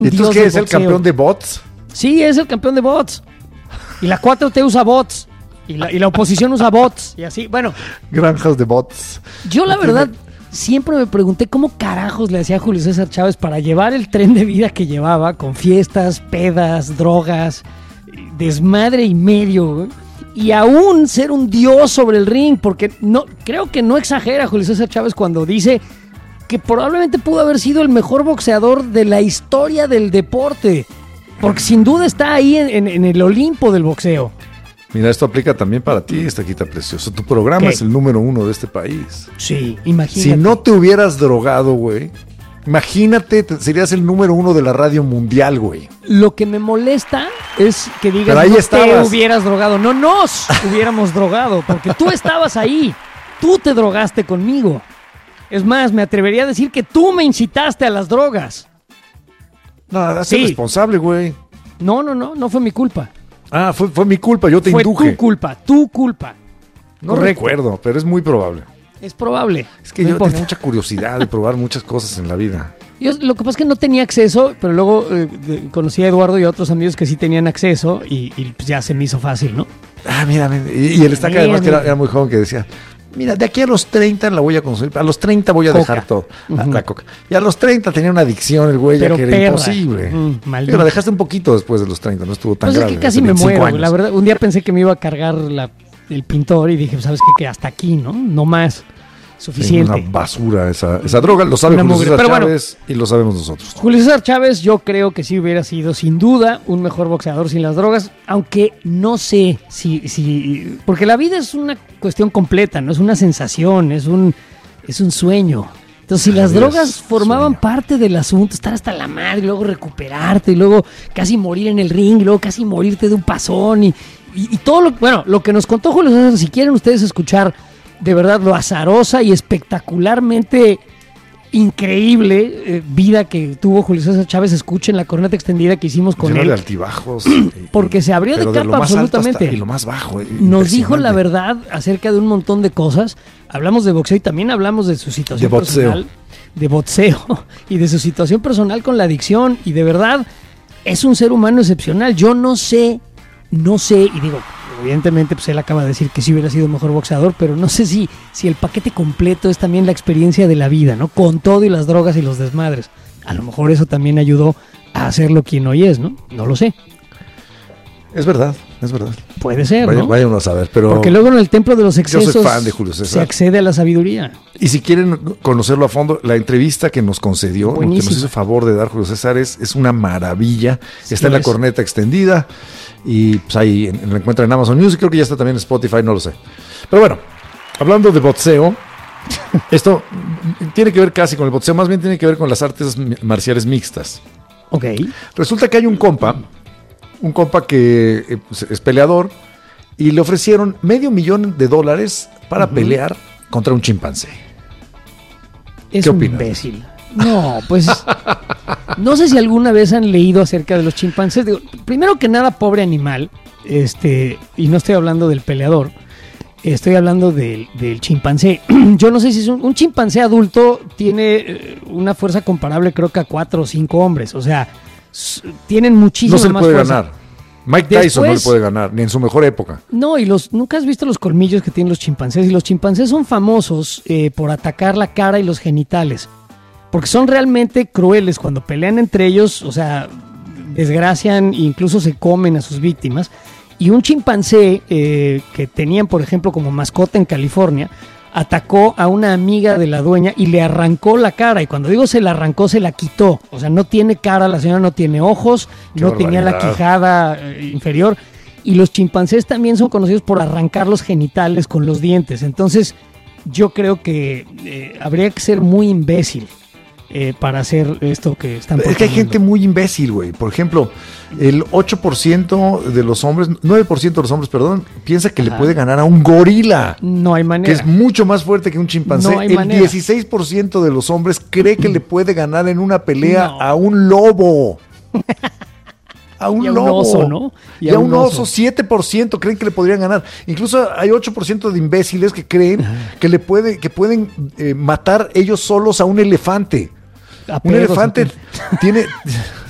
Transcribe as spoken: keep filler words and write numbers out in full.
¿Y entonces qué es el campeón de bots? Sí, es el campeón de bots. Y la cuatro T usa bots. Y la, y la oposición usa bots. Y así, bueno. Granjas de bots. Yo la verdad siempre me pregunté cómo carajos le hacía Julio César Chávez para llevar el tren de vida que llevaba, con fiestas, pedas, drogas, desmadre y medio, güey, y aún ser un dios sobre el ring, porque no, creo que no exagera Julio César Chávez cuando dice que probablemente pudo haber sido el mejor boxeador de la historia del deporte, porque sin duda está ahí en, en, en el Olimpo del boxeo. Mira, esto aplica también para ti, Estaquita Precioso. Tu programa ¿Qué? Es el número uno de este país. Sí, imagínate. Si no te hubieras drogado, güey, imagínate, te, serías el número uno de la radio mundial, güey. Lo que me molesta es que digas Pero ahí no estabas. te hubieras drogado. No nos hubiéramos drogado, porque tú estabas ahí. Tú te drogaste conmigo. Es más, me atrevería a decir que tú me incitaste a las drogas. No, hazte Sí. responsable, güey. No, no, no, no fue mi culpa. Ah, fue, fue mi culpa, yo te Fue induje. tu culpa, tu culpa. No Correcto. recuerdo, pero es muy probable. Es probable. Es que No yo importa. tenía mucha curiosidad de probar muchas cosas en la vida. Yo, lo que pasa es que no tenía acceso, pero luego eh, de- conocí a Eduardo y a otros amigos que sí tenían acceso y, y, pues ya se me hizo fácil, ¿no? Ah, mira, mira, y, y el Estaca Mira, además que era, mira. era muy joven que decía, mira, de aquí a los treinta la voy a consumir, a los treinta voy a Coca. dejar todo, la, Ujú. la coca. Y a los treinta tenía una adicción el güey ya Pero que era perra. imposible. Mm, maldito. Pero la dejaste un poquito después de los treinta, no estuvo tan Pues grave. es que casi hace me veinticinco muero, años. la verdad. Un día pensé que me iba a cargar la, el pintor y dije, ¿sabes qué? Que hasta aquí, ¿no? No más. Sí, Suficiente. una basura esa, esa droga, lo sabe Una Julio mugre. César Pero bueno. Chávez y lo sabemos nosotros. Julio César Chávez, yo creo que sí hubiera sido sin duda un mejor boxeador sin las drogas, aunque no sé si, si porque la vida es una cuestión completa, no es una sensación, es un, es un sueño. Entonces, si La las vida drogas es formaban sueño. parte del asunto, estar hasta la madre, y luego recuperarte, y luego casi morir en el ring, y luego casi morirte de un pasón, y, y, y todo lo, bueno, lo que nos contó Julio César, si quieren ustedes escuchar de verdad lo azarosa y espectacularmente increíble eh, vida que tuvo Julio César Chávez, escuchen la corneta extendida que hicimos con Lleno él. de altibajos. y- Porque se abrió de pero capa lo más alto absolutamente. hasta- y lo más bajo. eh, Nos dijo la impresionante. verdad acerca de un montón de cosas. Hablamos de boxeo y también hablamos de su situación De boxeo. personal. De boxeo. Y de su situación personal con la adicción. Y de verdad, es un ser humano excepcional. Yo no sé, no sé, y digo, evidentemente pues él acaba de decir que sí hubiera sido mejor boxeador, pero no sé si, si el paquete completo es también la experiencia de la vida, ¿no? Con todo y las drogas y los desmadres. A lo mejor eso también ayudó a hacerlo quien hoy es, ¿no? No lo sé. Es verdad, es verdad. Puede ser, Vaya, ¿no? Vayan a saber, pero... Porque luego en el templo de los excesos soy fan de Julio César. se accede a la sabiduría. Y si quieren conocerlo a fondo, la entrevista que nos concedió, lo que Buenísima. nos hizo favor de dar Julio César es, es una maravilla. Sí, está en la es. corneta extendida y pues ahí en- lo encuentran en Amazon Music, creo que ya está también en Spotify, no lo sé. Pero bueno, hablando de boxeo, esto tiene que ver casi con el boxeo, más bien tiene que ver con las artes mi- marciales mixtas. Ok. Resulta que hay un compa, un compa que eh, pues, es peleador y le ofrecieron medio millón de dólares para Ujú. pelear contra un chimpancé. Es ¿Qué un opinas? imbécil. No, pues no sé si alguna vez han leído acerca de los chimpancés. Digo, primero que nada, pobre animal. Este, y no estoy hablando del peleador. Estoy hablando del, del chimpancé. Yo no sé si es un, un chimpancé adulto tiene eh, una fuerza comparable, creo que a cuatro o cinco hombres. O sea, s- tienen muchísima No se le más puede fuerza. ganar. Mike Tyson no le Después- puede ganar, ni en su mejor época. No, y los nunca has visto los colmillos que tienen los chimpancés. Y los chimpancés son famosos eh, por atacar la cara y los genitales. Porque son realmente crueles cuando pelean entre ellos. O sea, desgracian e incluso se comen a sus víctimas. Y un chimpancé eh, que tenían, por ejemplo, como mascota en California, atacó a una amiga de la dueña y le arrancó la cara. Y cuando digo se la arrancó, se la quitó. O sea, no tiene cara, la señora no tiene ojos, Qué no tenía la barbaridad. quijada eh, inferior. Y los chimpancés también son conocidos por arrancar los genitales con los dientes. Entonces, yo creo que eh, habría que ser muy imbécil eh, para hacer esto que están Es que hay proponiendo. gente muy imbécil, güey. Por ejemplo, el ocho por ciento de los hombres, nueve por ciento de los hombres, perdón, piensa que le Ajá. puede ganar a un gorila, No hay que manera. es mucho más fuerte que un chimpancé. No hay El manera. dieciséis por ciento de los hombres cree que le puede ganar en una pelea No. a un lobo. A un Y a un lobo. oso, ¿no? Y, a un oso, siete por ciento creen que le podrían ganar. Incluso hay ocho por ciento de imbéciles que creen que le puede, que pueden eh, matar ellos solos a un elefante. A Un pedos, elefante ¿o qué? tiene,